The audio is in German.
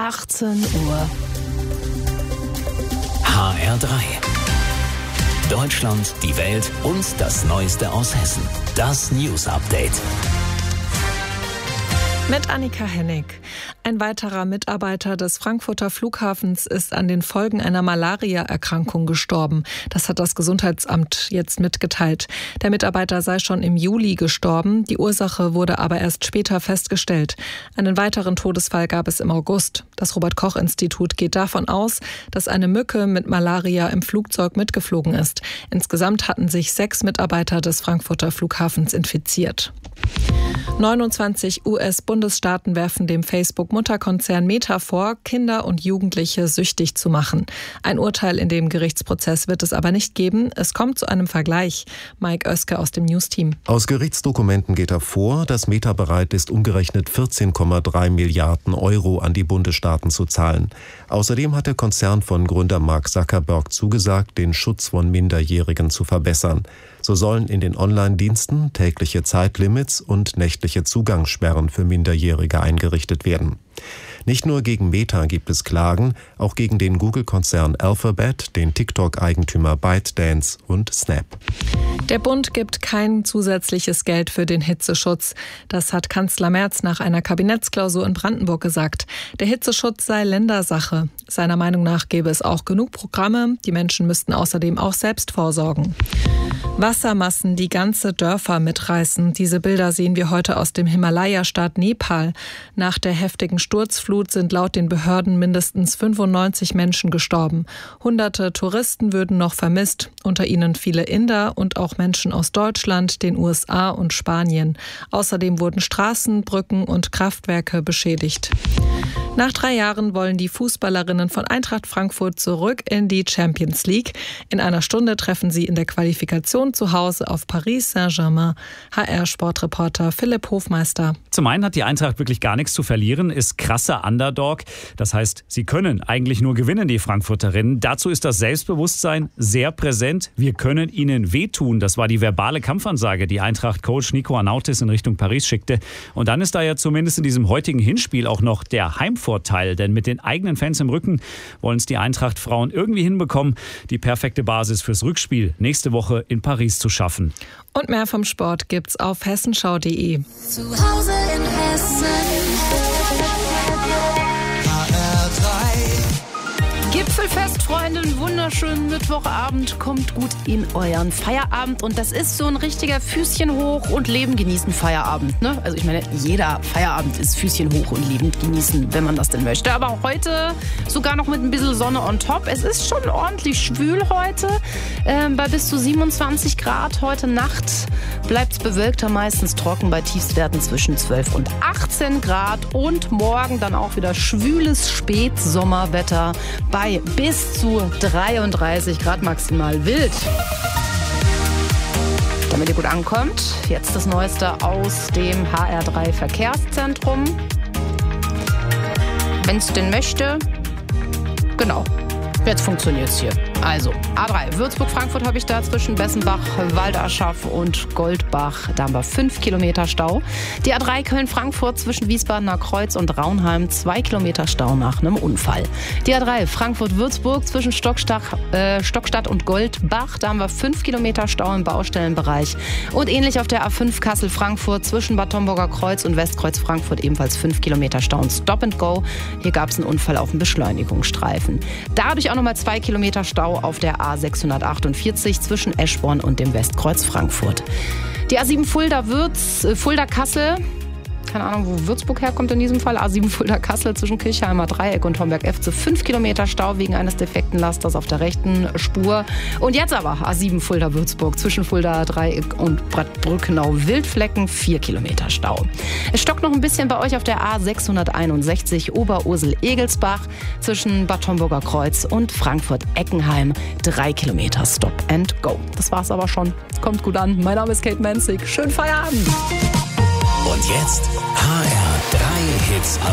18 Uhr. HR3. Deutschland, die Welt und das Neueste aus Hessen. Das News Update. Mit Annika Hennig. Ein weiterer Mitarbeiter des Frankfurter Flughafens ist an den Folgen einer Malaria-Erkrankung gestorben. Das hat das Gesundheitsamt jetzt mitgeteilt. Der Mitarbeiter sei schon im Juli gestorben. Die Ursache wurde aber erst später festgestellt. Einen weiteren Todesfall gab es im August. Das Robert-Koch-Institut geht davon aus, dass eine Mücke mit Malaria im Flugzeug mitgeflogen ist. Insgesamt hatten sich 6 Mitarbeiter des Frankfurter Flughafens infiziert. 29 US-Bundesstaaten werfen dem Facebook-Mutterkonzern Meta vor, Kinder und Jugendliche süchtig zu machen. Ein Urteil in dem Gerichtsprozess wird es aber nicht geben. Es kommt zu einem Vergleich. Mike Oeske aus dem News-Team. Aus Gerichtsdokumenten geht hervor, dass Meta bereit ist, umgerechnet 14,3 Milliarden Euro an die Bundesstaaten zu zahlen. Außerdem hat der Konzern von Gründer Mark Zuckerberg zugesagt, den Schutz von Minderjährigen zu verbessern. So sollen in den Online-Diensten tägliche Zeitlimits und nächtliche Zugangssperren für Minderjährige eingerichtet werden. Nicht nur gegen Meta gibt es Klagen, auch gegen den Google-Konzern Alphabet, den TikTok-Eigentümer ByteDance und Snap. Der Bund gibt kein zusätzliches Geld für den Hitzeschutz. Das hat Kanzler Merz nach einer Kabinettsklausur in Brandenburg gesagt. Der Hitzeschutz sei Ländersache. Seiner Meinung nach gäbe es auch genug Programme. Die Menschen müssten außerdem auch selbst vorsorgen. Wassermassen, die ganze Dörfer mitreißen. Diese Bilder sehen wir heute aus dem Himalaya-Staat Nepal. Nach der heftigen Sturzflut sind laut den Behörden mindestens 95 Menschen gestorben. Hunderte Touristen würden noch vermisst, unter ihnen viele Inder und auch Menschen aus Deutschland, den USA und Spanien. Außerdem wurden Straßen, Brücken und Kraftwerke beschädigt. Nach 3 Jahren wollen die Fußballerinnen von Eintracht Frankfurt zurück in die Champions League. In einer Stunde treffen sie in der Qualifikation zu Hause auf Paris Saint-Germain. HR-Sportreporter Philipp Hofmeister. Zum einen hat die Eintracht wirklich gar nichts zu verlieren, ist krasser Underdog. Das heißt, sie können eigentlich nur gewinnen, die Frankfurterinnen. Dazu ist das Selbstbewusstsein sehr präsent. Wir können ihnen wehtun. Das war die verbale Kampfansage, die Eintracht-Coach Nico Arnautis in Richtung Paris schickte. Und dann ist da ja zumindest in diesem heutigen Hinspiel auch noch der Heimvorteil. Denn mit den eigenen Fans im Rücken wollen es die Eintracht-Frauen irgendwie hinbekommen, die perfekte Basis fürs Rückspiel nächste Woche in Paris zu schaffen. Und mehr vom Sport gibt's auf hessenschau.de. Zu Hause in Hessen. Gipfelfest, Freunde, einen wunderschönen Mittwochabend. Kommt gut in euren Feierabend. Und das ist so ein richtiger Füßchen hoch und Leben genießen Feierabend. Ne? Also ich meine, jeder Feierabend ist Füßchen hoch und Leben genießen, wenn man das denn möchte. Aber heute sogar noch mit ein bisschen Sonne on top. Es ist schon ordentlich schwül heute. Bei bis zu 27 Grad heute Nacht bleibt es bewölkter, meistens trocken bei Tiefstwerten zwischen 12 und 18 Grad. Und morgen dann auch wieder schwüles Spätsommerwetter bei bis zu 33 Grad maximal wild. Damit ihr gut ankommt, jetzt das Neueste aus dem HR3 Verkehrszentrum. Wenn es denn möchte, genau. Jetzt funktioniert es hier. Also, A3, Würzburg-Frankfurt habe ich da zwischen Bessenbach, Walderschaff und Goldbach. Da haben wir 5 Kilometer Stau. Die A3 Köln-Frankfurt zwischen Wiesbadener Kreuz und Raunheim, 2 Kilometer Stau nach einem Unfall. Die A3 Frankfurt-Würzburg zwischen Stockstadt und Goldbach. Da haben wir 5 Kilometer Stau im Baustellenbereich. Und ähnlich auf der A5 Kassel-Frankfurt zwischen Bad Homburger Kreuz und Westkreuz-Frankfurt ebenfalls 5 Kilometer Stau und Stop and Go. Hier gab es einen Unfall auf dem Beschleunigungsstreifen. Dadurch auch nochmal 2 Kilometer Stau auf der A648 zwischen Eschborn und dem Westkreuz Frankfurt. Die A7 Fulda-Kassel, keine Ahnung, wo Würzburg herkommt in diesem Fall. A7 Fulda-Kassel zwischen Kirchheimer Dreieck und Homberg F zu 5 Kilometer Stau wegen eines defekten Lasters auf der rechten Spur. Und jetzt aber A7 Fulda-Würzburg zwischen Fulda Dreieck und Bad Brückenau-Wildflecken 4 Kilometer Stau. Es stockt noch ein bisschen bei euch auf der A661 Oberursel-Egelsbach zwischen Bad Homburger Kreuz und Frankfurt-Eckenheim 3 Kilometer Stop and Go. Das war's aber schon. Kommt gut an. Mein Name ist Kate Menzig. Schönen Feierabend. Und jetzt HR3 Hits am